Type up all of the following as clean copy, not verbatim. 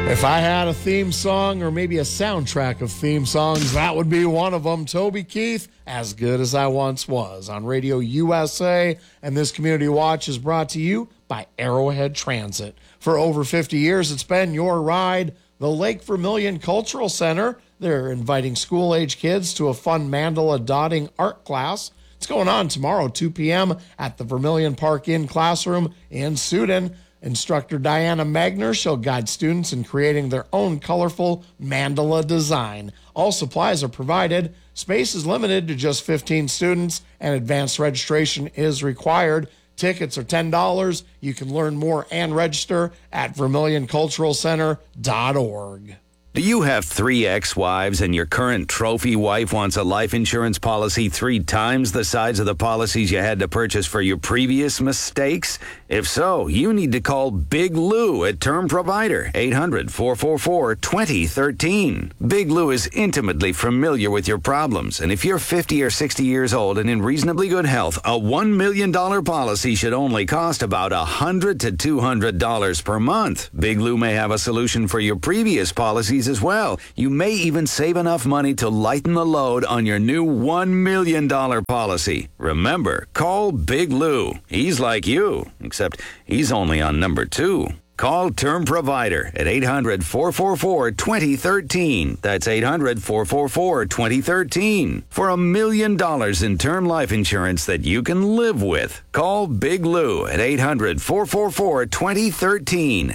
If I had a theme song or maybe a soundtrack of theme songs, that would be one of them. Toby Keith, As Good As I Once Was, on Radio USA. And this Community Watch is brought to you by Arrowhead Transit. For over 50 years, it's been your ride. The Lake Vermilion Cultural Center, they're inviting school-age kids to a fun mandala dotting art class. It's going on tomorrow, 2 p.m. at the Vermilion Park Inn classroom in Sudin. Instructor Diana Magner, she'll guide students in creating their own colorful mandala design. All supplies are provided. Space is limited to just 15 students, and advanced registration is required. Tickets are $10. You can learn more and register at VermilionCulturalCenter.org. Do you have 3 ex-wives and your current trophy wife wants a life insurance policy 3 times the size of the policies you had to purchase for your previous mistakes? If so, you need to call Big Lou at Term Provider, 800-444-2013. Big Lou is intimately familiar with your problems, and if you're 50 or 60 years old and in reasonably good health, a $1 million policy should only cost about $100 to $200 per month. Big Lou may have a solution for your previous policies as well. You may even save enough money to lighten the load on your new $1 million policy. Remember, call Big Lou. He's like you, except he's only on number 2. Call Term Provider at 800-444-2013. That's 800-444-2013. For $1 million in term life insurance that you can live with. Call Big Lou at 800-444-2013.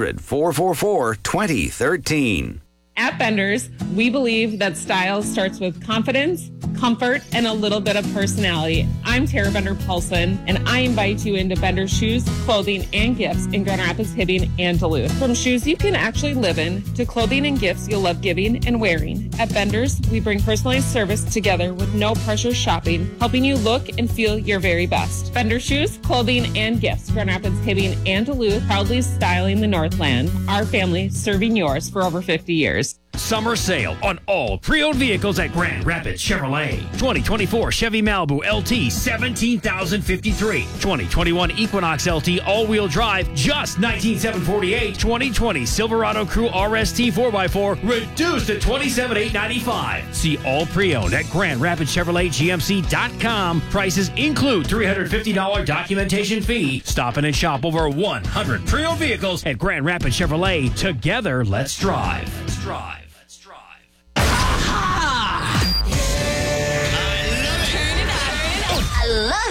800-444-2013. At Benders, we believe that style starts with confidence, comfort, and a little bit of personality. I'm Tara Bender-Paulson, and I invite you into Benders shoes, clothing, and gifts in Grand Rapids, Hibbing, and Duluth. From shoes you can actually live in to clothing and gifts you'll love giving and wearing. At Benders, we bring personalized service together with no pressure shopping, helping you look and feel your very best. Benders shoes, clothing, and gifts. Grand Rapids, Hibbing, and Duluth, proudly styling the Northland. Our family serving yours for over 50 years. Summer sale on all pre-owned vehicles at Grand Rapids Chevrolet. 2024 Chevy Malibu LT, $17,053. 2021 Equinox LT all-wheel drive, just $19,748. 2020 Silverado Crew RST 4x4, reduced to $27,895. See all pre-owned at Grand Rapids Chevrolet GMC.com. Prices include $350 documentation fee. Stop in and shop over 100 pre-owned vehicles at Grand Rapids Chevrolet. Together, let's drive. Let's drive.